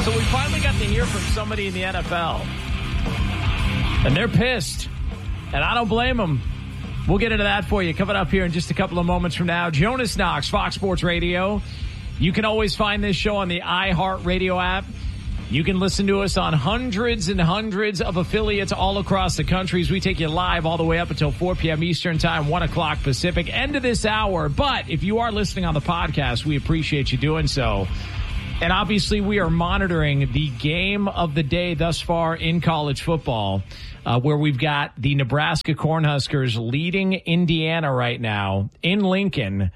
So we finally got to hear from somebody in the NFL. And they're pissed. And I don't blame them. We'll get into that for you coming up here in just a couple of moments from now. Jonas Knox, Fox Sports Radio. You can always find this show on the iHeartRadio app. You can listen to us on hundreds and hundreds of affiliates all across the country as we take you live all the way up until 4 p.m. Eastern Time, 1 o'clock Pacific, end of this hour. But if you are listening on the podcast, we appreciate you doing so. And obviously, we are monitoring the game of the day thus far in college football, where we've got the Nebraska Cornhuskers leading Indiana right now in Lincoln.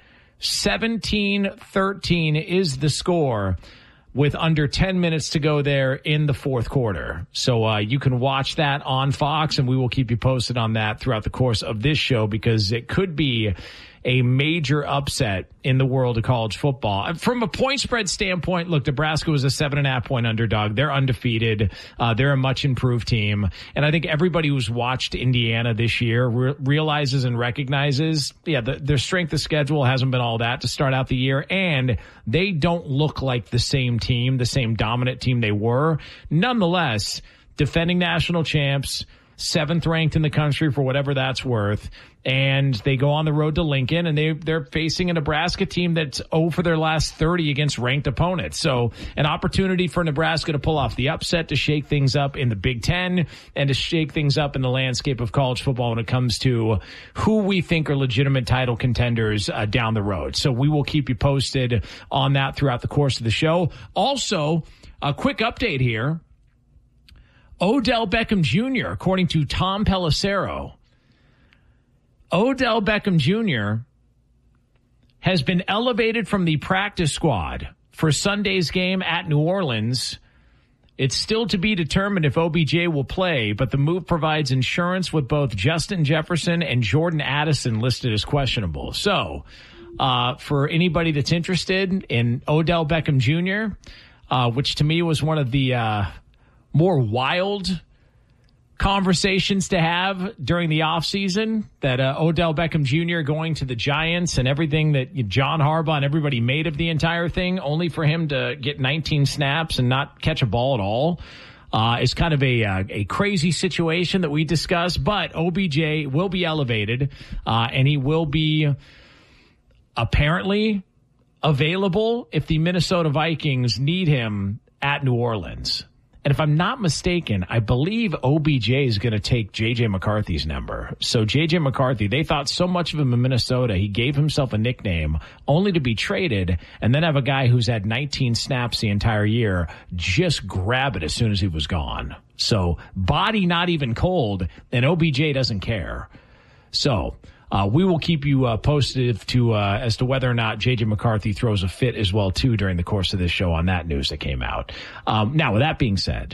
17-13 is the score, with under 10 minutes to go there in the fourth quarter. So you can watch that on Fox, and we will keep you posted on that throughout the course of this show, because it could be a major upset in the world of college football. From a point spread standpoint, look, Nebraska was a 7.5-point underdog. They're undefeated. They're a much improved team. And I think everybody who's watched Indiana this year realizes and recognizes, their strength of schedule hasn't been all that to start out the year. And they don't look like the same team, the same dominant team they were. Nonetheless, defending national champs, 7th ranked in the country for whatever that's worth. And they go on the road to Lincoln, and they're facing a Nebraska team that's 0 for their last 30 against ranked opponents. So an opportunity for Nebraska to pull off the upset, to shake things up in the Big Ten, and to shake things up in the landscape of college football when it comes to who we think are legitimate title contenders down the road. So we will keep you posted on that throughout the course of the show. Also, a quick update here. Odell Beckham Jr., according to Tom Pelissero, Odell Beckham Jr. has been elevated from the practice squad for Sunday's game at New Orleans. It's still to be determined if OBJ will play, but the move provides insurance with both Justin Jefferson and Jordan Addison listed as questionable. So, for anybody that's interested in Odell Beckham Jr., which to me was one of the more wild conversations to have during the offseason, that Odell Beckham Jr. going to the Giants and everything that John Harbaugh and everybody made of the entire thing, only for him to get 19 snaps and not catch a ball at all, is kind of a crazy situation that we discussed. But OBJ will be elevated, and he will be apparently available if the Minnesota Vikings need him at New Orleans. And if I'm not mistaken, I believe OBJ is going to take J.J. McCarthy's number. So J.J. McCarthy, they thought so much of him in Minnesota, he gave himself a nickname only to be traded and then have a guy who's had 19 snaps the entire year just grab it as soon as he was gone. So body not even cold, and OBJ doesn't care. So we will keep you posted as to whether or not J.J. McCarthy throws a fit as well, too, during the course of this show on that news that came out. Now, with that being said,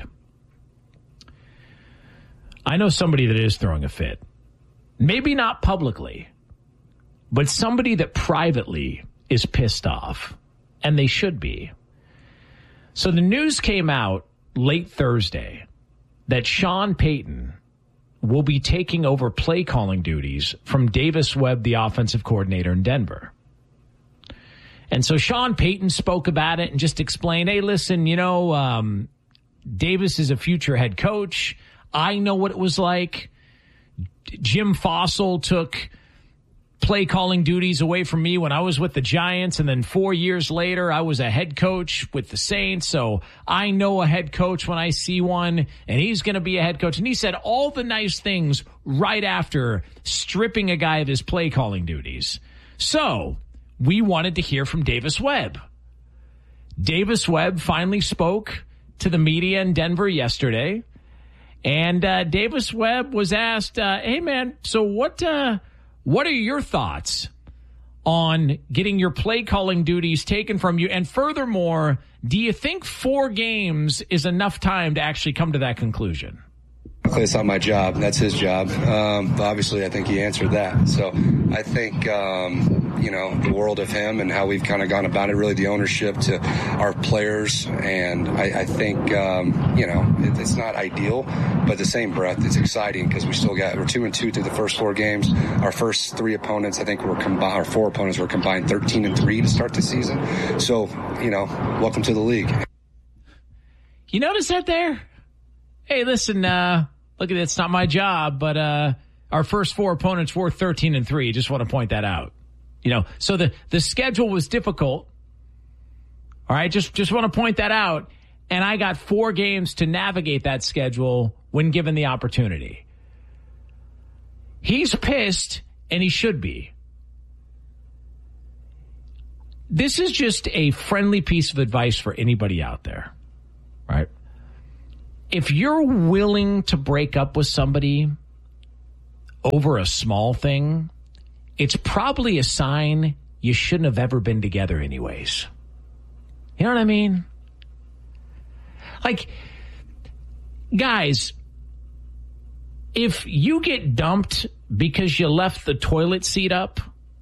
I know somebody that is throwing a fit. Maybe not publicly, but somebody that privately is pissed off, and they should be. So the news came out late Thursday that Sean Payton will be taking over play calling duties from Davis Webb, the offensive coordinator in Denver. And so Sean Payton spoke about it and just explained, hey, listen, Davis is a future head coach. I know what it was like. Jim Fossil took play calling duties away from me when I was with the Giants, and then 4 years later I was a head coach with the Saints, so I know a head coach when I see one, and he's going to be a head coach. And he said all the nice things right after stripping a guy of his play calling duties. So we wanted to hear from Davis Webb. Davis Webb finally spoke to the media in Denver yesterday, and Davis Webb was asked, hey man, so what are your thoughts on getting your play calling duties taken from you? And furthermore, do you think 4 games is enough time to actually come to that conclusion? It's not my job. That's his job. But obviously, I think he answered that. So I think, the world of him and how we've kind of gone about it, really the ownership to our players. And I think, it's not ideal, but at the same breath, it's exciting because we're 2-2 through the first 4 games. Our first 3 opponents, I think our 4 opponents were combined 13-3 to start the season. So, welcome to the league. You notice that there? Hey, listen, look at it. It's not my job, but our first 4 opponents were 13-3. Just want to point that out. So the schedule was difficult. All right, just want to point that out. And I got 4 games to navigate that schedule when given the opportunity. He's pissed, and he should be. This is just a friendly piece of advice for anybody out there, right? If you're willing to break up with somebody over a small thing, it's probably a sign you shouldn't have ever been together anyways. You know what I mean? Like, guys, if you get dumped because you left the toilet seat up,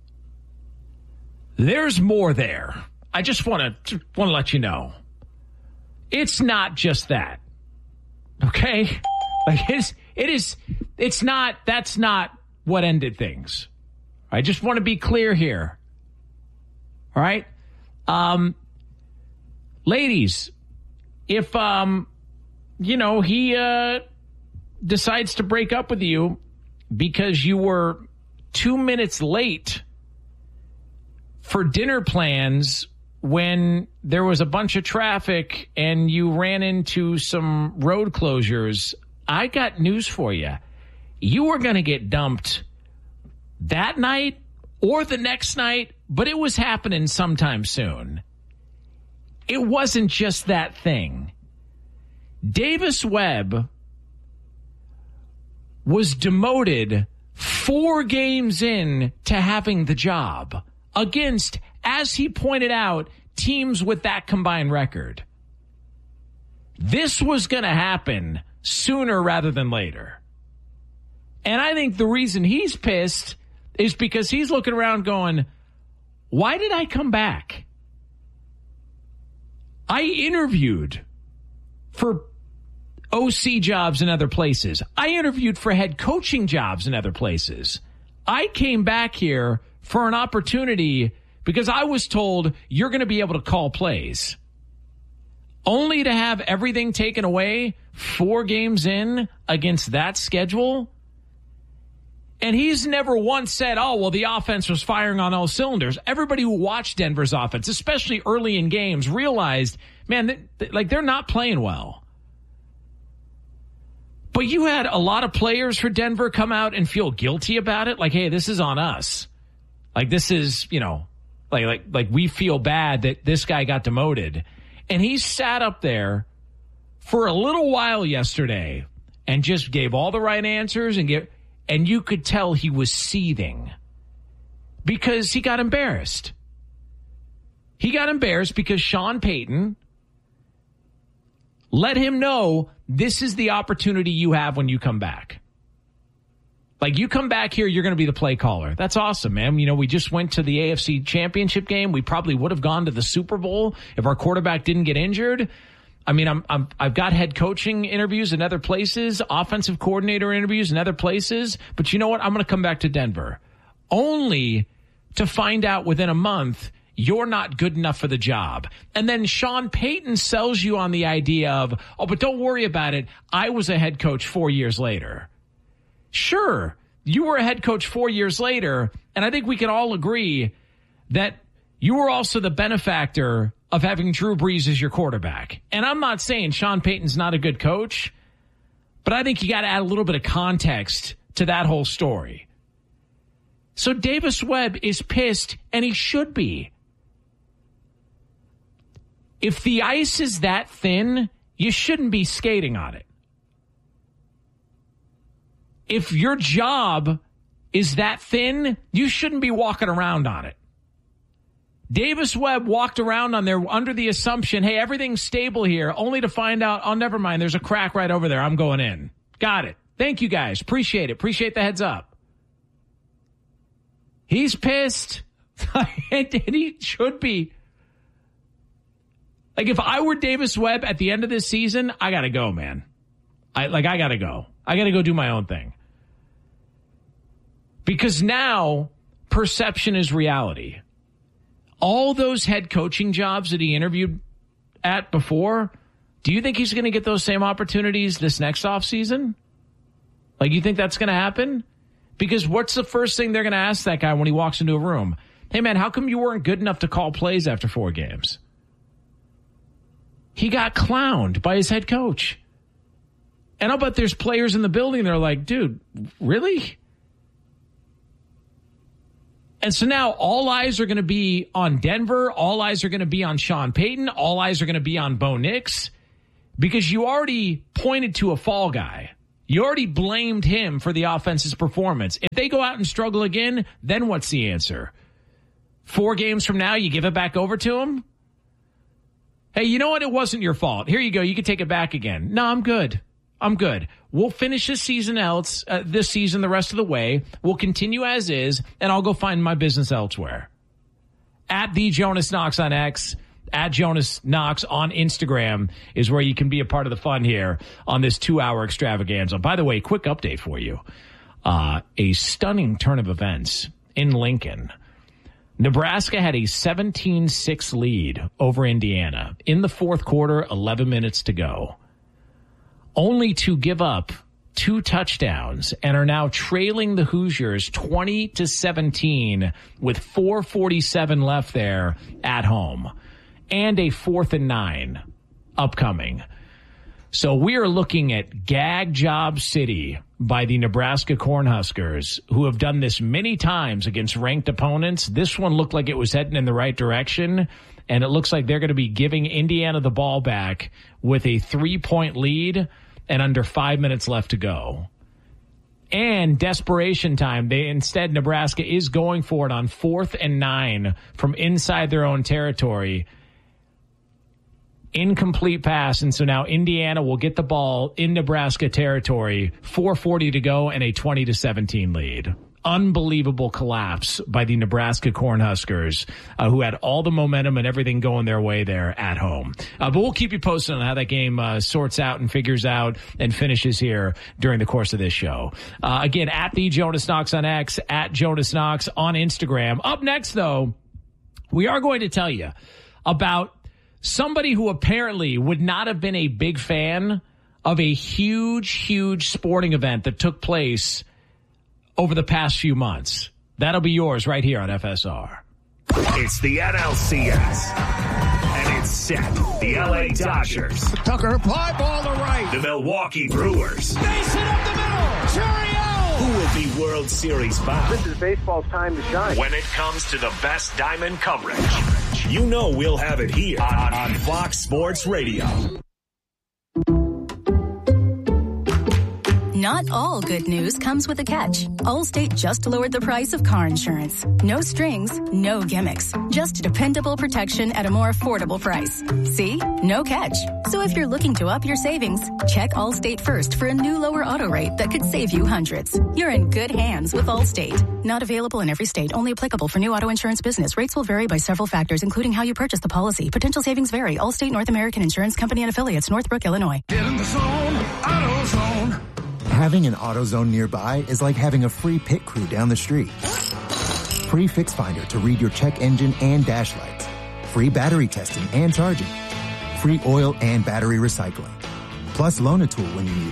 there's more there. I just want to let you know. It's not just that. Okay? Like it's not, that's not what ended things. I just want to be clear here. All right? Ladies, if, he decides to break up with you because you were 2 minutes late for dinner plans when there was a bunch of traffic and you ran into some road closures, I got news for you. You were going to get dumped that night or the next night, but it was happening sometime soon. It wasn't just that thing. Davis Webb was demoted 4 games in to having the job against, as he pointed out, teams with that combined record. This was going to happen sooner rather than later. And I think the reason he's pissed is because he's looking around going, why did I come back? I interviewed for OC jobs in other places. I interviewed for head coaching jobs in other places. I came back here for an opportunity because I was told you're going to be able to call plays. Only to have everything taken away 4 games in against that schedule. And he's never once said, oh, well, the offense was firing on all cylinders. Everybody who watched Denver's offense, especially early in games, realized, man, they're not playing well. But you had a lot of players for Denver come out and feel guilty about it. Like, hey, this is on us. Like, this is, like we feel bad that this guy got demoted. And he sat up there for a little while yesterday and just gave all the right answers and you could tell he was seething because he got embarrassed. He got embarrassed because Sean Payton let him know this is the opportunity you have when you come back. Like, you come back here, you're going to be the play caller. That's awesome, man. We just went to the AFC Championship game. We probably would have gone to the Super Bowl if our quarterback didn't get injured. I mean, I've got head coaching interviews in other places, offensive coordinator interviews in other places. But you know what? I'm going to come back to Denver only to find out within a month you're not good enough for the job. And then Sean Payton sells you on the idea of, oh, but don't worry about it. I was a head coach 4 years later. Sure, you were a head coach 4 years later, and I think we can all agree that you were also the benefactor of having Drew Brees as your quarterback. And I'm not saying Sean Payton's not a good coach, but I think you got to add a little bit of context to that whole story. So Davis Webb is pissed, and he should be. If the ice is that thin, you shouldn't be skating on it. If your job is that thin, you shouldn't be walking around on it. Davis Webb walked around on there under the assumption, hey, everything's stable here, only to find out, oh, never mind, there's a crack right over there. I'm going in. Got it. Thank you, guys. Appreciate it. Appreciate the heads up. He's pissed. And he should be. Like, if I were Davis Webb at the end of this season, I got to go, man. I got to go. I got to go do my own thing. Because now perception is reality. All those head coaching jobs that he interviewed at before, Do you think he's going to get those same opportunities this next offseason? Like, you think that's going to happen? Because what's the first thing they're going to ask that guy when he walks into a room? Hey, man, how come you weren't good enough to call plays after 4 games? He got clowned by his head coach. And I'll bet there's players in the building that are like, dude, really? And so now all eyes are going to be on Denver. All eyes are going to be on Sean Payton. All eyes are going to be on Bo Nix. Because you already pointed to a fall guy. You already blamed him for the offense's performance. If they go out and struggle again, then what's the answer? 4 games from now, you give it back over to him? Hey, you know what? It wasn't your fault. Here you go. You can take it back again. No, I'm good. We'll finish this season the rest of the way. We'll continue as is, and I'll go find my business elsewhere. At the Jonas Knox on X, at Jonas Knox on Instagram is where you can be a part of the fun here on this 2-hour extravaganza. By the way, quick update for you. A stunning turn of events in Lincoln. Nebraska had a 17-6 lead over Indiana in the fourth quarter, 11 minutes to go. Only to give up 2 touchdowns and are now trailing the Hoosiers 20-17 with 4:47 left there at home. And a 4th and 9 upcoming. So we are looking at gag job city by the Nebraska Cornhuskers, who have done this many times against ranked opponents. This one looked like it was heading in the right direction, and it looks like they're going to be giving Indiana the ball back with a 3-point lead and under 5 minutes left to go. And desperation time. Nebraska is going for it on 4th and 9 from inside their own territory. Incomplete pass, and so now Indiana will get the ball in Nebraska territory, 4:40 to go, and a 20-17 lead. Unbelievable collapse by the Nebraska Cornhuskers, who had all the momentum and everything going their way there at home. But we'll keep you posted on how that game sorts out and figures out and finishes here during the course of this show. Again, at the Jonas Knox on X, at Jonas Knox on Instagram. Up next, though, we are going to tell you about somebody who apparently would not have been a big fan of a huge sporting event that took place over the past few months. That'll be yours right here on FSR. It's the NLCS. And it's set. The LA Dodgers. Tucker, fly ball to right. The Milwaukee Brewers. Base hit up the middle. Cheerio! Who will be World Series bound? This is baseball's time to shine. When it comes to the best diamond coverage, you know we'll have it here on Fox Sports Radio. Not all good news comes with a catch. Allstate just lowered the price of car insurance. No strings, no gimmicks. Just dependable protection at a more affordable price. See? No catch. So if you're looking to up your savings, check Allstate first for a new lower auto rate that could save you hundreds. You're in good hands with Allstate. Not available in every state. Only applicable for new auto insurance business. Rates will vary by several factors, including how you purchase the policy. Potential savings vary. Allstate North American Insurance Company and Affiliates, Northbrook, Illinois. Get in the zone, AutoZone. Having an AutoZone nearby is like having a free pit crew down the street. Free Fix Finder to read your check engine and dash lights. Free battery testing and charging. Free oil and battery recycling. Plus Loan-A-Tool when you need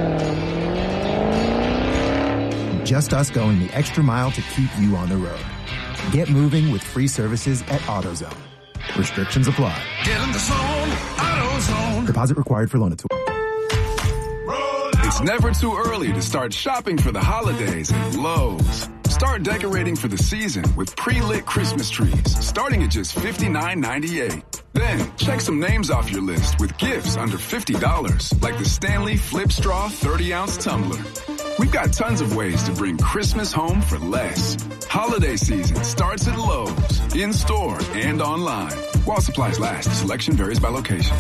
it. Just us going the extra mile to keep you on the road. Get moving with free services at AutoZone. Restrictions apply. Get in the zone, AutoZone. Deposit required for Loan-A-Tool. It's never too early to start shopping for the holidays at Lowe's. Start decorating for the season with pre-lit Christmas trees, starting at just $59.98. Then, check some names off your list with gifts under $50, like the Stanley Flip Straw 30-ounce tumbler. We've got tons of ways to bring Christmas home for less. Holiday season starts at Lowe's, in-store and online. While supplies last, selection varies by location.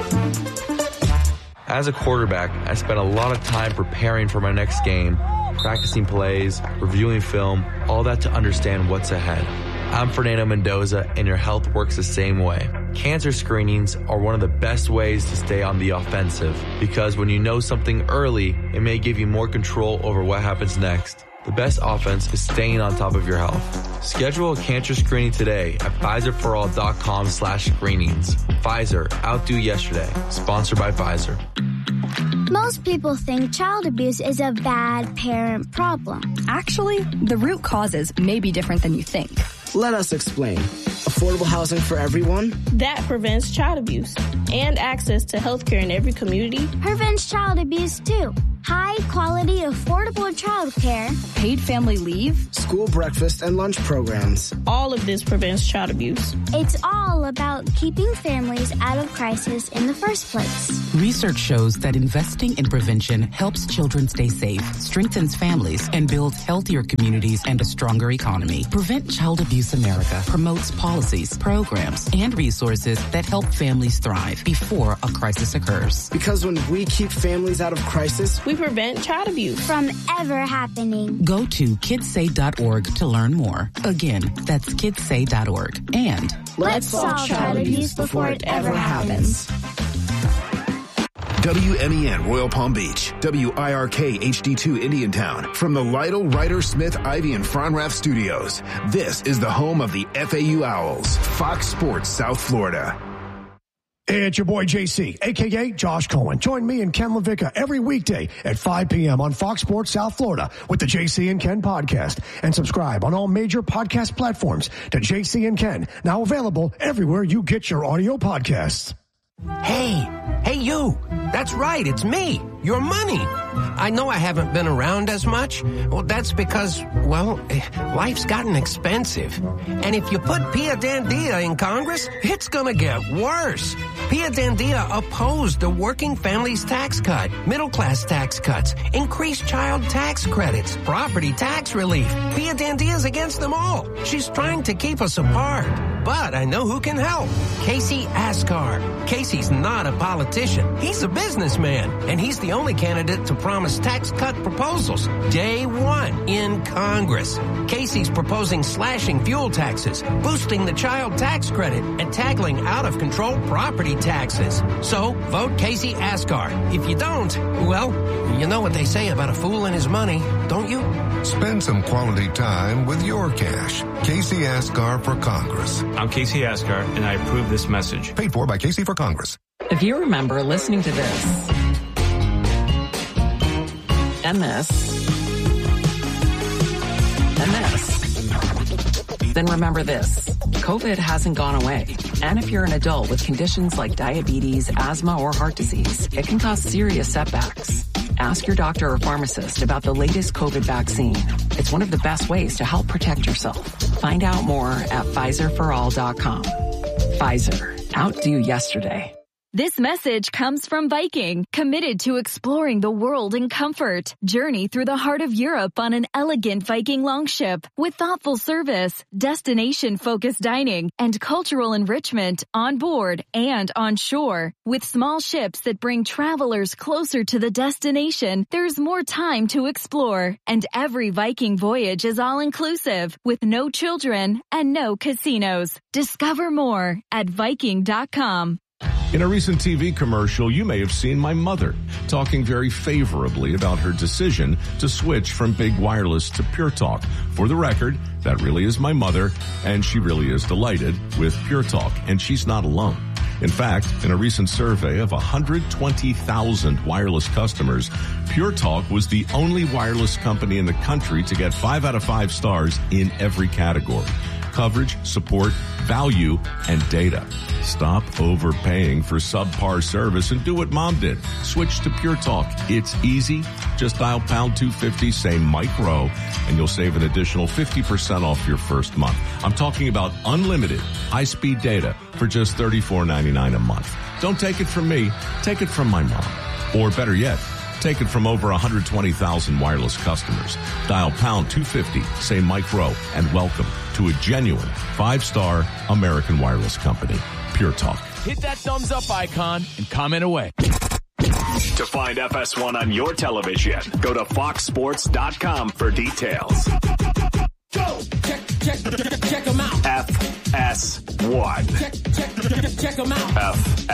As a quarterback, I spent a lot of time preparing for my next game, practicing plays, reviewing film, all that to understand what's ahead. I'm Fernando Mendoza, and your health works the same way. Cancer screenings are one of the best ways to stay on the offensive, because when you know something early, it may give you more control over what happens next. The best offense is staying on top of your health. Schedule a cancer screening today at PfizerForAll.com/screenings. Pfizer, outdo yesterday. Sponsored by Pfizer. Most people think child abuse is a bad parent problem. Actually, the root causes may be different than you think. Let us explain. Affordable housing for everyone? That prevents child abuse. And access to health care in every community. Prevents child abuse, too. High-quality, affordable child care. Paid family leave. School breakfast and lunch programs. All of this prevents child abuse. It's all about keeping families out of crisis in the first place. Research shows that investing in prevention helps children stay safe, strengthens families, and builds healthier communities and a stronger economy. Prevent Child Abuse America promotes policies, programs, and resources that help families thrive before a crisis occurs. Because when we keep families out of crisis, we prevent child abuse from ever happening. Go to kidssay.org to learn more. Again, that's kidssay.org. And let's solve child abuse before it ever happens. WMEN Royal Palm Beach, WIRK HD2 Indiantown. From the Lytle, Ryder, Smith, Ivy, and Fronrath Studios, this is the home of the FAU Owls, Fox Sports South Florida. Hey, it's your boy JC, a.k.a. Josh Cohen. Join me and Ken LaVicka every weekday at 5 p.m. on Fox Sports South Florida with the JC and Ken podcast. And subscribe on all major podcast platforms to JC and Ken, now available everywhere you get your audio podcasts. Hey you. That's right, it's me, your money. I know I haven't been around as much. Well, that's because, life's gotten expensive. And if you put Pia Dandia in Congress, it's gonna get worse. Pia Dandia opposed the working families tax cut, middle class tax cuts, increased child tax credits, property tax relief. Pia Dandia's against them all. She's trying to keep us apart. But I know who can help. Casey Askar. Casey's not a politician. He's a businessman. And he's the only candidate to promise tax cut proposals day one in Congress. Casey's proposing slashing fuel taxes, boosting the child tax credit, and tackling out-of-control property taxes. So, vote Casey Askar. If you don't, you know what they say about a fool and his money, don't you? Spend some quality time with your cash. Casey Askar for Congress. I'm Casey Askar, and I approve this message. Paid for by Casey for Congress. If you remember listening to this, and this, and this, then remember this. COVID hasn't gone away. And if you're an adult with conditions like diabetes, asthma, or heart disease, it can cause serious setbacks. Ask your doctor or pharmacist about the latest COVID vaccine. It's one of the best ways to help protect yourself. Find out more at PfizerForAll.com. Pfizer. Outdo yesterday. This message comes from Viking, committed to exploring the world in comfort. Journey through the heart of Europe on an elegant Viking longship with thoughtful service, destination-focused dining, and cultural enrichment on board and on shore. With small ships that bring travelers closer to the destination, there's more time to explore. And every Viking voyage is all-inclusive, with no children and no casinos. Discover more at Viking.com. In a recent TV commercial, you may have seen my mother talking very favorably about her decision to switch from Big Wireless to Pure Talk. For the record, that really is my mother, and she really is delighted with Pure Talk, and she's not alone. In fact, in a recent survey of 120,000 wireless customers, Pure Talk was the only wireless company in the country to get 5 out of 5 stars in every category: coverage, support, value, and data. Stop overpaying for subpar service and do what Mom did. Switch to Pure Talk. It's easy. Just dial pound 250, say Mike Rowe, and you'll save an additional 50% off your first month. I'm talking about unlimited high-speed data for just $34.99 a month. Don't take it from me. Take it from my mom. Or better yet, take it from over 120,000 wireless customers. Dial pound 250, say Mike Rowe, and welcome to a genuine 5-star American wireless company, Pure Talk. Hit that thumbs up icon and comment away. To find FS1 on your television, go to foxsports.com for details. Go! Check them out. FS1. Check them out.